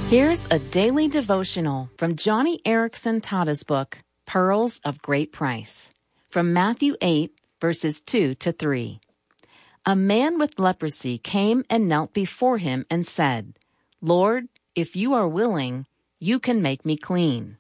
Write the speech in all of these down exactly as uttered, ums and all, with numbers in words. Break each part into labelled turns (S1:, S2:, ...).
S1: Here's a daily devotional from Joni Eareckson Tada's book, Pearls of Great Price, from Matthew eight, verses two to three. A man with leprosy came and knelt before him and said, "Lord, if you are willing, you can make me clean."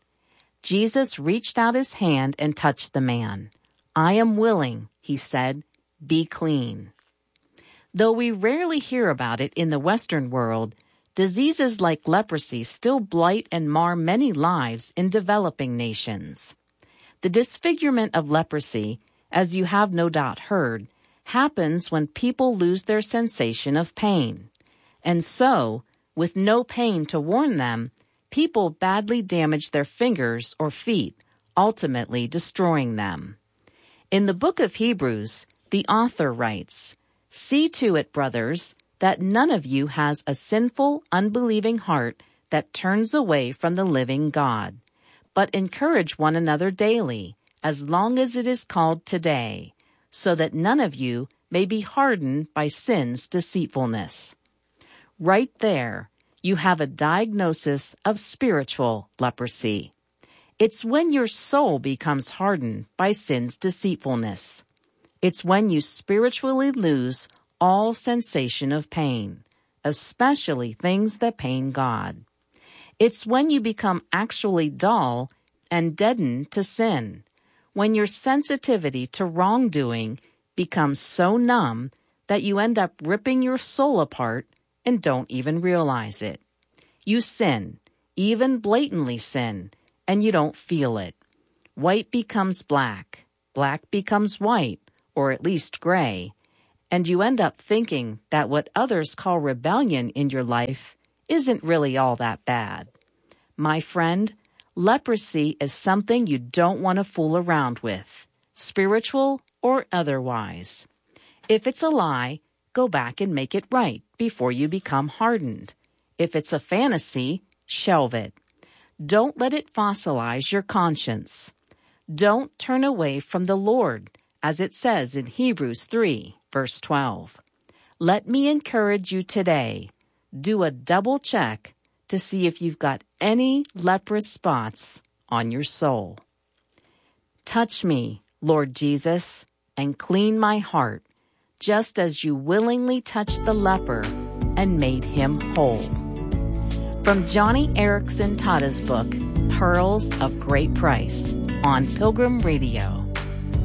S1: Jesus reached out his hand and touched the man. "I am willing," he said, "be clean." Though we rarely hear about it in the Western world, diseases like leprosy still blight and mar many lives in developing nations. The disfigurement of leprosy, as you have no doubt heard, happens when people lose their sensation of pain. And so, with no pain to warn them, people badly damage their fingers or feet, ultimately destroying them. In the book of Hebrews, the author writes, "See to it, brothers, that none of you has a sinful, unbelieving heart that turns away from the living God, but encourage one another daily, as long as it is called today, so that none of you may be hardened by sin's deceitfulness." Right there, you have a diagnosis of spiritual leprosy. It's when your soul becomes hardened by sin's deceitfulness. It's when you spiritually lose all sensation of pain, especially things that pain God. It's when you become actually dull and deadened to sin, when your sensitivity to wrongdoing becomes so numb that you end up ripping your soul apart and don't even realize it. You sin, even blatantly sin, and you don't feel it. White becomes black, black becomes white, or at least gray, and you end up thinking that what others call rebellion in your life isn't really all that bad. My friend, leprosy is something you don't want to fool around with, spiritual or otherwise. If it's a lie, go back and make it right before you become hardened. If it's a fantasy, shelve it. Don't let it fossilize your conscience. Don't turn away from the Lord, as it says in Hebrews three, verse twelve. Let me encourage you today. Do a double check to see if you've got any leprous spots on your soul. Touch me, Lord Jesus, and clean my heart, just as you willingly touched the leper and made him whole. From Joni Eareckson Tada's book, Pearls of Great Price, on Pilgrim Radio.